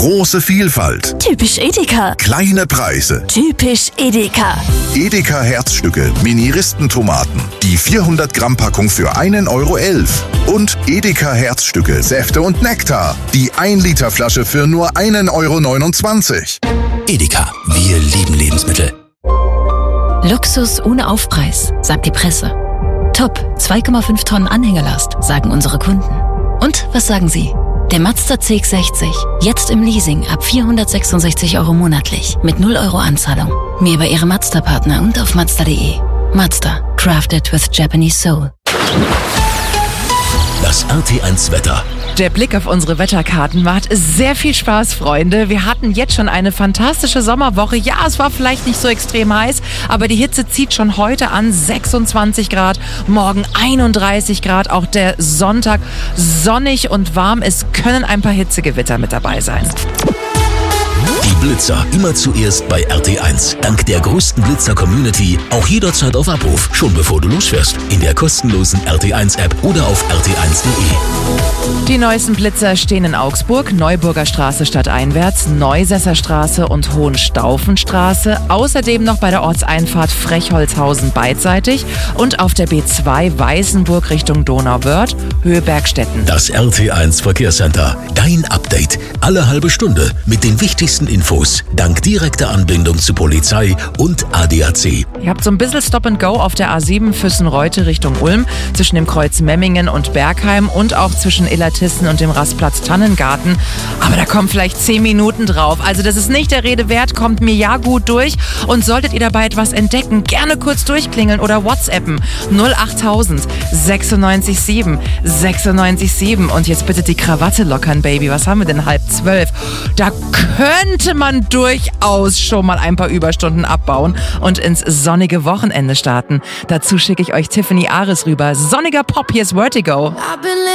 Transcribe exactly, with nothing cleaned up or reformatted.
Große Vielfalt. Typisch Edeka. Kleine Preise. Typisch Edeka. Edeka Herzstücke Mini-Ristentomaten. Die vierhundert Gramm Packung für einen Euro elf. Und Edeka Herzstücke Säfte und Nektar. Die ein Liter Flasche für nur einen Euro neunundzwanzig. Edeka, wir lieben Lebensmittel. Luxus ohne Aufpreis, sagt die Presse. Top, zwei Komma fünf Tonnen Anhängerlast, sagen unsere Kunden. Und was sagen Sie? Der Mazda C X sechzig, jetzt im Leasing ab vierhundertsechsundsechzig Euro monatlich, mit null Euro Anzahlung. Mehr bei Ihrem Mazda-Partner und auf Mazda punkt de. Mazda, crafted with Japanese soul. Das R T eins Wetter. Der Blick auf unsere Wetterkarten macht sehr viel Spaß, Freunde. Wir hatten jetzt schon eine fantastische Sommerwoche. Ja, es war vielleicht nicht so extrem heiß, aber die Hitze zieht schon heute an. sechsundzwanzig Grad, morgen einunddreißig Grad. Auch der Sonntag sonnig und warm. Es können ein paar Hitzegewitter mit dabei sein. Die Blitzer immer zuerst bei R T eins. Dank der größten Blitzer-Community auch jederzeit auf Abruf. Schon bevor du losfährst. In der kostenlosen R T eins App oder auf R T eins punkt de. Die neuesten Blitzer stehen in Augsburg, Neuburger Straße stadteinwärts, Neusesser Straße und Hohenstaufenstraße. Außerdem noch bei der Ortseinfahrt Frechholzhausen beidseitig und auf der B zwei Weißenburg Richtung Donauwörth, Höhe Bergstetten. Das R T eins Verkehrscenter. Dein Update. Alle halbe Stunde mit den wichtigsten Infos. Dank direkter Anbindung zu Polizei und A D A C. Ihr habt so ein bisschen Stop and Go auf der A sieben Füssen-Reute Richtung Ulm, zwischen dem Kreuz Memmingen und Bergheim und auch zwischen Illertissen und dem Rastplatz Tannengarten. Aber da kommen vielleicht zehn Minuten drauf. Also das ist nicht der Rede wert, kommt mir ja gut durch. Und solltet ihr dabei etwas entdecken, gerne kurz durchklingeln oder WhatsAppen. null achttausend sechsundneunzig sieben sechsundneunzig sieben. Und jetzt bitte die Krawatte lockern, Baby. Was haben wir denn? Halb zwölf. Da könnte man durchaus schon mal ein paar Überstunden abbauen und ins sonnige Wochenende starten. Dazu schicke ich euch Tiffany Ares rüber. Sonniger Pop, hier ist Vertigo.